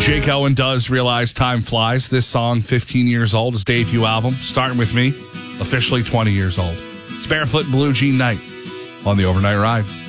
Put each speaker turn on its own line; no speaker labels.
Jake Owen does realize time flies. This song, 15 years old, his debut album, Starting With Me, officially 20 years old. It's Barefoot Blue Jean Night on the Overnight Ride.